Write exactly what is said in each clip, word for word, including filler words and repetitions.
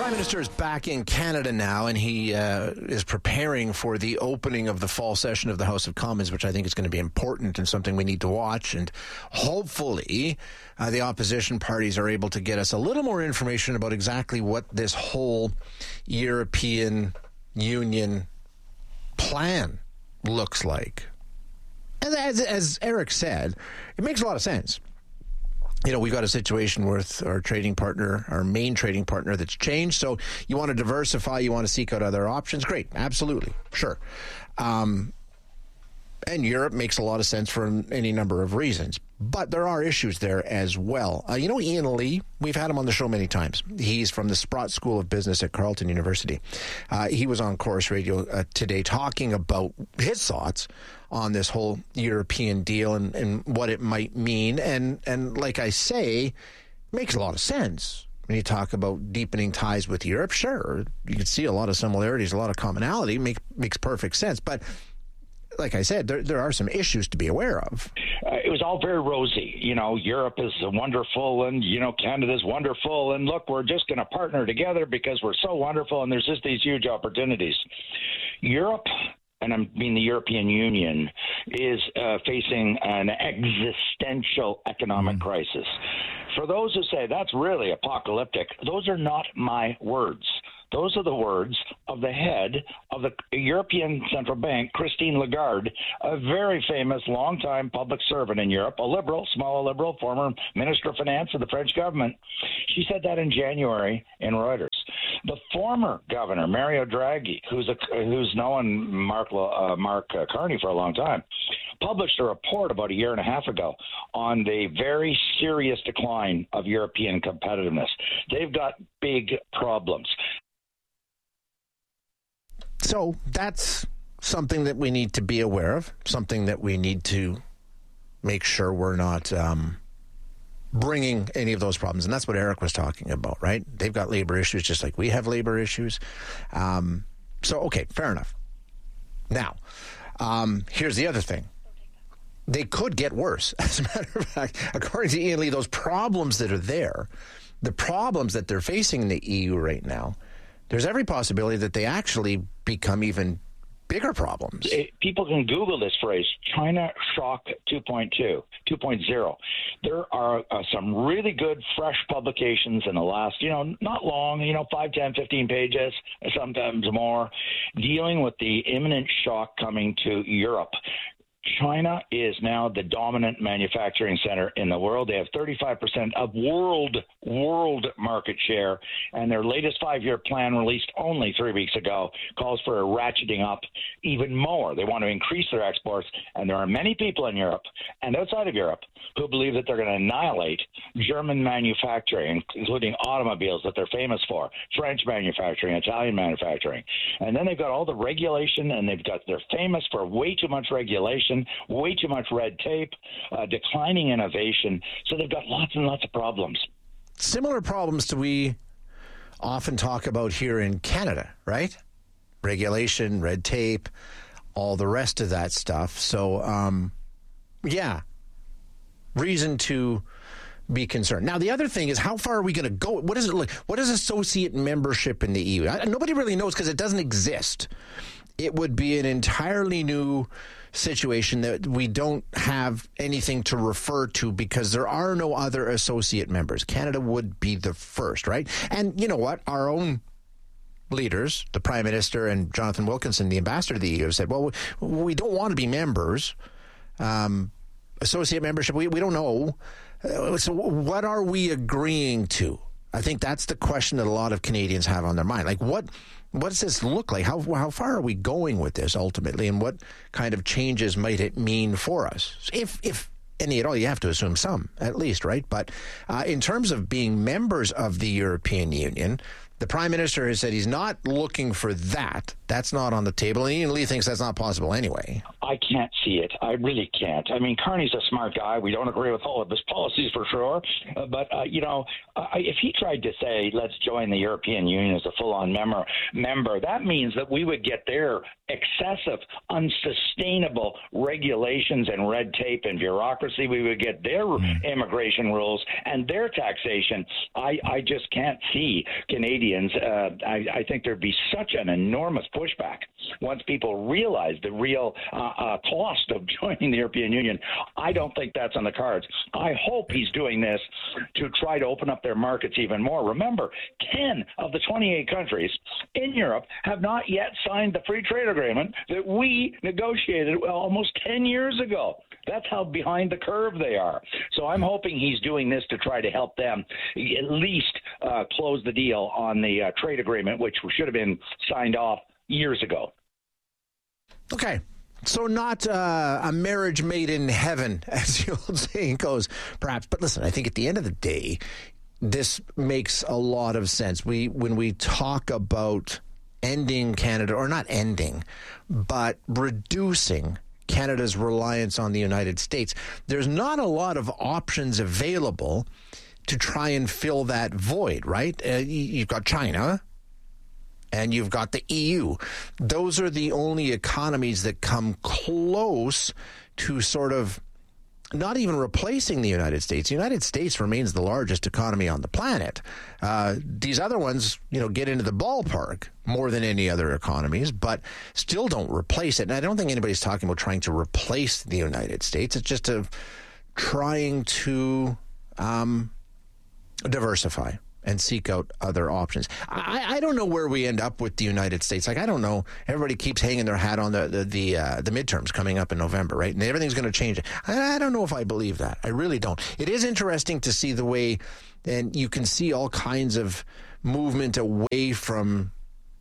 Prime Minister is back in Canada now, and he uh, is preparing for the opening of the fall session of the House of Commons, which I think is going to be important and something we need to watch. And hopefully uh, the opposition parties are able to get us a little more information about exactly what this whole European Union plan looks like. And as, as Eric said, it makes a lot of sense. You know, we've got a situation with our trading partner, our main trading partner, that's changed. So you want to diversify, you want to seek out other options. Great. Absolutely. Sure. Um, and Europe makes a lot of sense for any number of reasons. But there are issues there as well. Uh, you know, Ian Lee, we've had him on the show many times. He's from the Sprott School of Business at Carleton University. Uh, he was on Chorus Radio uh, today talking about his thoughts on this whole European deal and, and what it might mean. And, and like I say, it makes a lot of sense. When you talk about deepening ties with Europe, sure, you can see a lot of similarities, a lot of commonality, make, makes perfect sense. But like I said, there there are some issues to be aware of. Uh, it was all very rosy. You know, Europe is wonderful, and, you know, Canada's wonderful, and look, we're just going to partner together because we're so wonderful, and there's just these huge opportunities. Europe, and I mean the European Union, is uh, facing an existential economic mm. crisis. For those who say that's really apocalyptic, those are not my words. Those are the words of the head of the European Central Bank, Christine Lagarde, a very famous longtime public servant in Europe, a liberal, small liberal, former Minister of Finance of the French government. She said that in January in Reuters. The former governor, Mario Draghi, who's a, who's known Mark, uh, Mark Carney for a long time, published a report about a year and a half ago on the very serious decline of European competitiveness. They've got big problems. So that's something that we need to be aware of, something that we need to make sure we're not um, bringing any of those problems. And that's what Eric was talking about, right? They've got labor issues just like we have labor issues. Um, so, okay, fair enough. Now, um, here's the other thing. They could get worse. As a matter of fact, according to Ian Lee, those problems that are there, the problems that they're facing in the E U right now, there's every possibility that they actually become even bigger problems. It, people can Google this phrase, China Shock two point oh. There are uh, some really good, fresh publications in the last, you know, not long, you know, five, ten, fifteen pages, sometimes more, dealing with the imminent shock coming to Europe. China is now the dominant manufacturing center in the world. They have thirty-five percent of world world market share, and their latest five-year plan, released only three weeks ago, calls for a ratcheting up even more. They want to increase their exports, and there are many people in Europe and outside of Europe who believe that they're going to annihilate German manufacturing, including automobiles that they're famous for, French manufacturing, Italian manufacturing. And then they've got all the regulation, and they've got they're famous for way too much regulation, way too much red tape, uh, declining innovation. So they've got lots and lots of problems. Similar problems to we often talk about here in Canada, right? Regulation, red tape, all the rest of that stuff. So, um, yeah, reason to be concerned. Now, the other thing is, how far are we going to go? What is it like? What is associate membership in the E U? I, nobody really knows because it doesn't exist. It would be an entirely new situation that we don't have anything to refer to because there are no other associate members. Canada would be the first, right? And you know what? Our own leaders, the Prime Minister and Jonathan Wilkinson, the ambassador to the E U, have said, well, we don't want to be members. Um, associate membership, we, we don't know. Uh, so what are we agreeing to? I think that's the question that a lot of Canadians have on their mind. Like, what what does this look like? How how far are we going with this ultimately, and what kind of changes might it mean for us? If if any at all, you have to assume some, at least, right? But uh, in terms of being members of the European Union, the Prime Minister has said he's not looking for that. That's not on the table. And Ian Lee thinks that's not possible anyway. I can't see it. I really can't. I mean, Carney's a smart guy. We don't agree with all of his policies for sure. Uh, but, uh, you know, uh, if he tried to say, let's join the European Union as a full-on member, member, that means that we would get their excessive, unsustainable regulations and red tape and bureaucracy. We would get their mm. immigration rules and their taxation. I, I just can't see Canadians Canadians, uh, I, I think there'd be such an enormous pushback once people realize the real uh, uh, cost of joining the European Union. I don't think that's on the cards. I hope he's doing this to try to open up their markets even more. Remember, ten of the twenty-eight countries in Europe have not yet signed the free trade agreement that we negotiated almost ten years ago. That's how behind the curve they are. So I'm hoping he's doing this to try to help them at least uh, close the deal on the uh, trade agreement, which should have been signed off years ago. Okay. So not uh, a marriage made in heaven, as the old saying goes, perhaps. But listen, I think at the end of the day, this makes a lot of sense. We when we talk about ending Canada, or not ending, but reducing Canada's reliance on the United States, there's not a lot of options available to try and fill that void, right? Uh, you've got China and you've got the E U. Those are the only economies that come close to sort of not even replacing the United States. The United States remains the largest economy on the planet. Uh, these other ones, you know, get into the ballpark more than any other economies, but still don't replace it. And I don't think anybody's talking about trying to replace the United States. It's just a trying to um, diversify and seek out other options. I, I don't know where we end up with the United States. Like, I don't know. Everybody keeps hanging their hat on the the the, uh, the midterms coming up in November, right? And everything's going to change. I, I don't know if I believe that. I really don't. It is interesting to see the way, and you can see all kinds of movement away from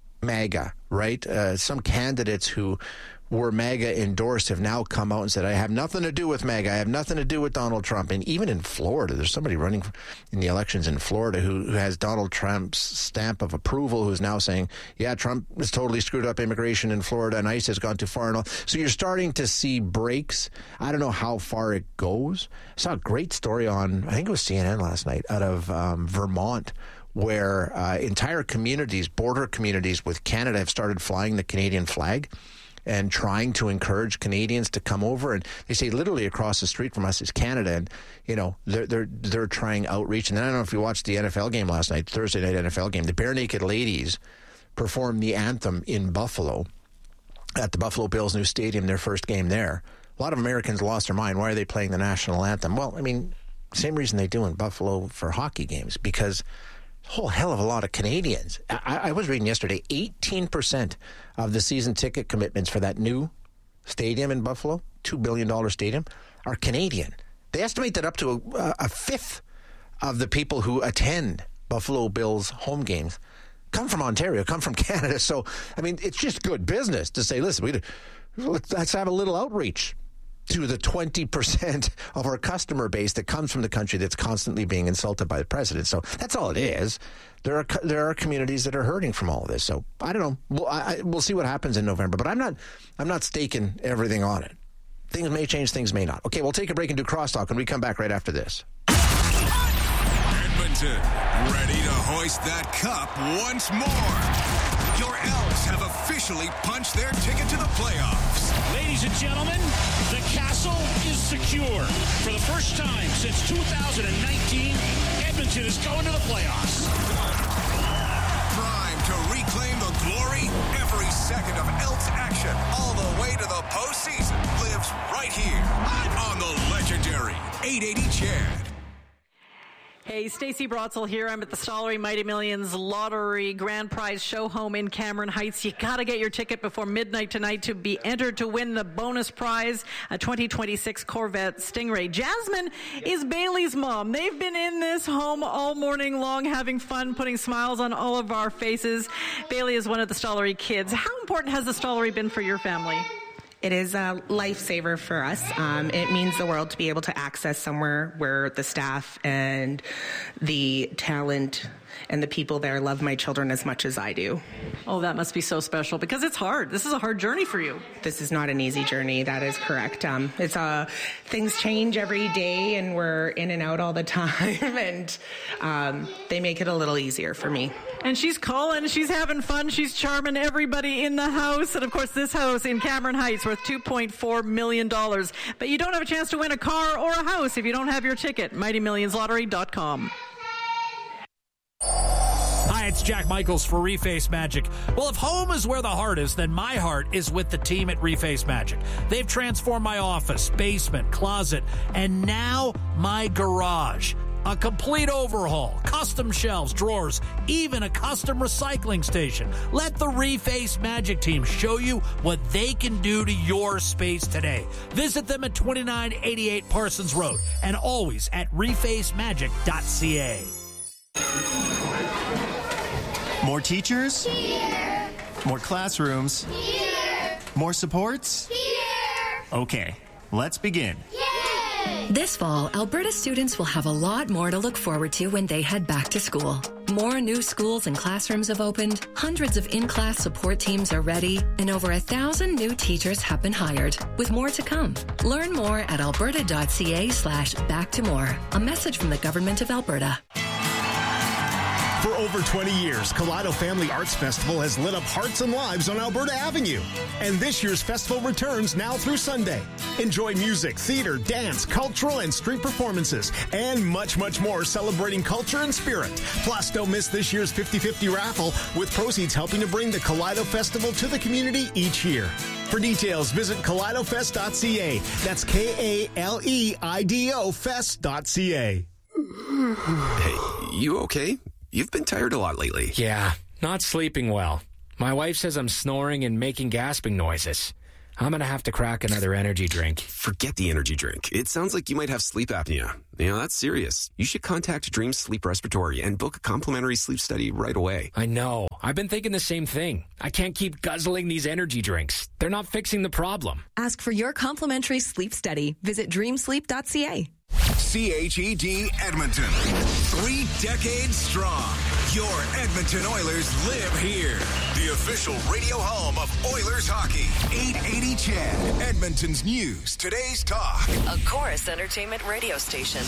MAGA, right? Uh, some candidates who were MAGA endorsed have now come out and said, I have nothing to do with MAGA. I have nothing to do with Donald Trump. And even in Florida, there's somebody running in the elections in Florida who, who has Donald Trump's stamp of approval, who's now saying, yeah, Trump has totally screwed up immigration in Florida and ICE has gone too far and all. So you're starting to see breaks. I don't know how far it goes. I saw a great story on, I think it was C N N last night, out of um, Vermont, where uh, entire communities, border communities with Canada, have started flying the Canadian flag and trying to encourage Canadians to come over. And they say literally across the street from us is Canada. And, you know, they're they're they're trying outreach. And then I don't know if you watched the N F L game last night, Thursday night N F L game. The Bare Naked Ladies performed the anthem in Buffalo at the Buffalo Bills' new stadium, their first game there. A lot of Americans lost their mind. Why are they playing the national anthem? Well, I mean, same reason they do in Buffalo for hockey games, because a whole hell of a lot of Canadians. I, I was reading yesterday, eighteen percent of the season ticket commitments for that new stadium in Buffalo, two billion dollars stadium, are Canadian. They estimate that up to a, a fifth of the people who attend Buffalo Bills home games come from Ontario, come from Canada. So, I mean, it's just good business to say, listen, we, let's have a little outreach to the twenty percent of our customer base that comes from the country that's constantly being insulted by the president. So that's all it is. There are there are communities that are hurting from all of this. So I don't know. We'll, I, we'll see what happens in November. But I'm not I'm not staking everything on it. Things may change, things may not. Okay, we'll take a break and do crosstalk when we come back right after this. Edmonton, ready to hoist that cup once more. Your Elks have officially punched their ticket to the playoffs. Ladies and gentlemen, the castle is secure. For the first time since two thousand nineteen, Edmonton is going to the playoffs. Prime to reclaim the glory. Every second of Elks action all the way to the postseason lives right here on the legendary eight eighty Chad. Hey, Stacey Brotzel here. I'm at the Stollery Mighty Millions Lottery Grand Prize Show Home in Cameron Heights. You got to get your ticket before midnight tonight to be entered to win the bonus prize, a twenty twenty-six Corvette Stingray. Jasmine is Bailey's mom. They've been in this home all morning long, having fun, putting smiles on all of our faces. Bailey is one of the Stollery kids. How important has the Stollery been for your family? It is a lifesaver for us. Um, it means the world to be able to access somewhere where the staff and the talent and the people there love my children as much as I do. Oh, that must be so special, because it's hard. This is a hard journey for you. This is not an easy journey. That is correct. Um, it's uh, things change every day, and we're in and out all the time, and um, they make it a little easier for me. And she's calling, she's having fun, she's charming everybody in the house. And of course, this house in Cameron Heights worth two point four million dollars. But you don't have a chance to win a car or a house if you don't have your ticket. mighty millions lottery dot com. Hi, Hi, it's Jack Michaels for Reface Magic. Well, if home is where the heart is, then my heart is with the team at Reface Magic. They've transformed my office, basement, closet, and now my garage. A complete overhaul, custom shelves, drawers, even a custom recycling station. Let the Reface Magic team show you what they can do to your space today. Visit them at twenty-nine eighty-eight Parsons Road and always at reface magic dot c a. More teachers? Here. More classrooms? Here. More supports? Here. Okay, let's begin. Yay! This fall, Alberta students will have a lot more to look forward to when they head back to school. More new schools and classrooms have opened, hundreds of in-class support teams are ready, and over a thousand new teachers have been hired, with more to come. Learn more at alberta.ca slash back to more. A message from the Government of Alberta. For over twenty years, Kaleido Family Arts Festival has lit up hearts and lives on Alberta Avenue. And this year's festival returns now through Sunday. Enjoy music, theater, dance, cultural and street performances, and much, much more celebrating culture and spirit. Plus, don't miss this year's fifty-fifty raffle, with proceeds helping to bring the Kaleido Festival to the community each year. For details, visit kaleido fest dot c a. That's K A L E I D O fest dot c a. Hey, you okay? You've been tired a lot lately. Yeah, not sleeping well. My wife says I'm snoring and making gasping noises. I'm going to have to crack another energy drink. Forget the energy drink. It sounds like you might have sleep apnea. You know, that's serious. You should contact Dream Sleep Respiratory and book a complimentary sleep study right away. I know. I've been thinking the same thing. I can't keep guzzling these energy drinks. They're not fixing the problem. Ask for your complimentary sleep study. Visit dream sleep dot c a. C H E D Edmonton. Three decades strong. Your Edmonton Oilers live here. The official radio home of Oilers hockey. eight eighty C H E D. Edmonton's news. Today's talk. A Chorus Entertainment radio station.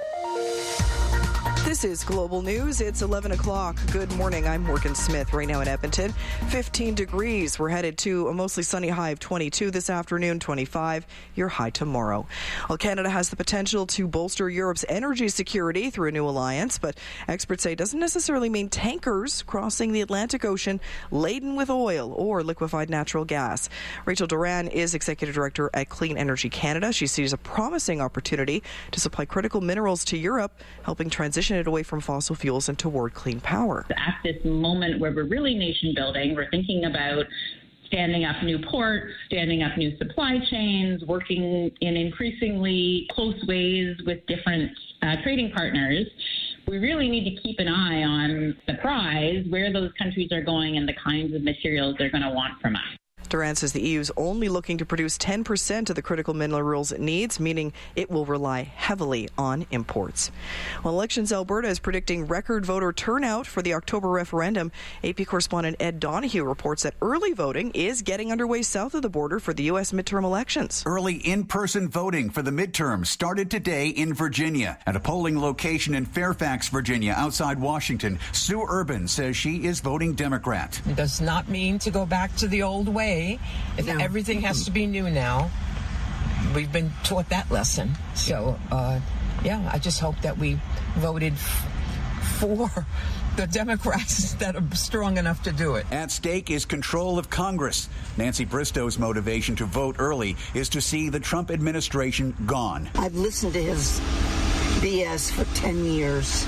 This is Global News. It's eleven o'clock. Good morning. I'm Morgan Smith. Right now in Edmonton, fifteen degrees. We're headed to a mostly sunny high of twenty-two this afternoon, twenty-five. Your high tomorrow. Well, Canada has the potential to bolster Europe's energy security through a new alliance, but experts say it doesn't necessarily mean tankers crossing the Atlantic Ocean laden with oil or liquefied natural gas. Rachel Duran is Executive Director at Clean Energy Canada. She sees a promising opportunity to supply critical minerals to Europe, helping transition it away from fossil fuels and toward clean power. At this moment where we're really nation building, we're thinking about standing up new ports, standing up new supply chains, working in increasingly close ways with different uh, trading partners. We really need to keep an eye on the prize, where those countries are going and the kinds of materials they're going to want from us. Duran says the E U is only looking to produce ten percent of the critical minerals it needs, meaning it will rely heavily on imports. Well, Elections Alberta is predicting record voter turnout for the October referendum. A P correspondent Ed Donahue reports that early voting is getting underway south of the border for the U S midterm elections. Early in-person voting for the midterms started today in Virginia. At a polling location in Fairfax, Virginia, outside Washington, Sue Urban says she is voting Democrat. It does not mean to go back to the old way. No. Everything has to be new now. We've been taught that lesson. So, uh, yeah, I just hope that we voted f- for the Democrats that are strong enough to do it. At stake is control of Congress. Nancy Bristow's motivation to vote early is to see the Trump administration gone. I've listened to his B S for ten years.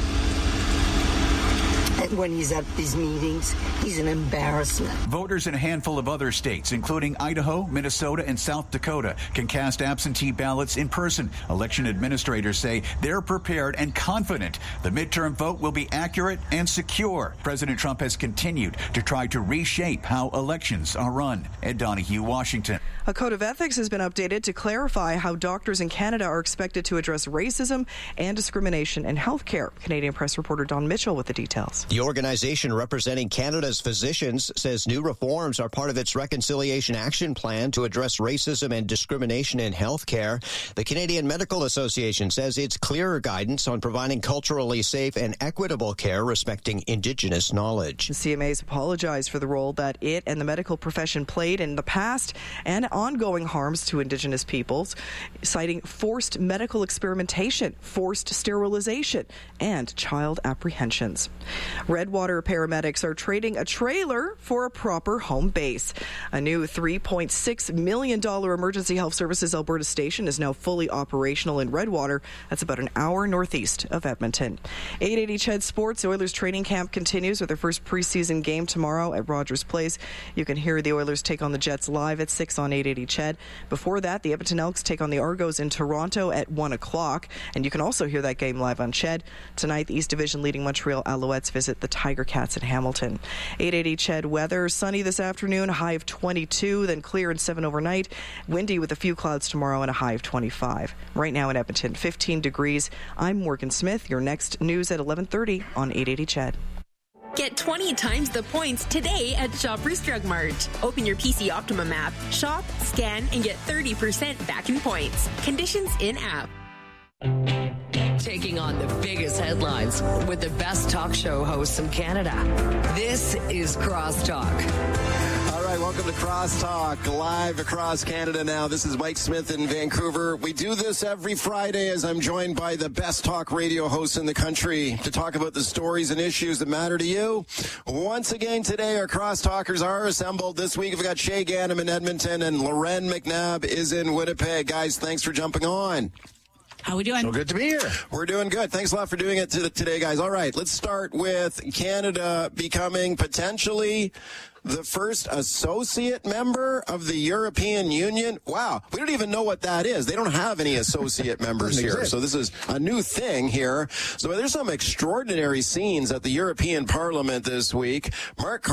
And when he's at these meetings, he's an embarrassment. Voters in a handful of other states, including Idaho, Minnesota, and South Dakota, can cast absentee ballots in person. Election administrators say they're prepared and confident the midterm vote will be accurate and secure. President Trump has continued to try to reshape how elections are run. Ed Donahue, Washington. A code of ethics has been updated to clarify how doctors in Canada are expected to address racism and discrimination in healthcare. Canadian Press reporter Don Mitchell with the details. The organization representing Canada's physicians says new reforms are part of its Reconciliation Action Plan to address racism and discrimination in healthcare. The Canadian Medical Association says it's clearer guidance on providing culturally safe and equitable care respecting Indigenous knowledge. The C M A has apologized for the role that it and the medical profession played in the past and ongoing harms to Indigenous peoples, citing forced medical experimentation, forced sterilization, and child apprehensions. Redwater paramedics are trading a trailer for a proper home base. A new three point six million dollars Emergency Health Services Alberta station is now fully operational in Redwater. That's about an hour northeast of Edmonton. eight eighty C H E D Sports. The Oilers training camp continues with their first preseason game tomorrow at Rogers Place. You can hear the Oilers take on the Jets live at six on eight eighty C H E D. Before that, the Edmonton Elks take on the Argos in Toronto at one o'clock. And you can also hear that game live on C H E D. Tonight, the East Division leading Montreal Alouettes visit the Tiger Cats in Hamilton. eight eighty C H E D weather. Sunny this afternoon, high of twenty-two, then clear and seven overnight. Windy with a few clouds tomorrow and a high of twenty-five. Right now in Edmonton, fifteen degrees. I'm Morgan Smith. Your next news at eleven thirty on eight eighty C H E D. Get twenty times the points today at Shoppers Drug Mart. Open your P C Optimum app, shop, scan, and get thirty percent back in points. Conditions in-app. Taking on the biggest headlines with the best talk show hosts in Canada. This is Crosstalk. All right, welcome to Crosstalk, live across Canada now. This is Mike Smith in Vancouver. We do this every Friday as I'm joined by the best talk radio hosts in the country to talk about the stories and issues that matter to you. Once again today, our Crosstalkers are assembled. This week we've got Shay Ganem in Edmonton and Loren McNabb is in Winnipeg. Guys, thanks for jumping on. How we doing? So good to be here. We're doing good. Thanks a lot for doing it today, guys. All right, let's start with Canada becoming potentially the first associate member of the European Union. Wow, we don't even know what that is. They don't have any associate members here. So this is a new thing here. So there's some extraordinary scenes at the European Parliament this week. Mark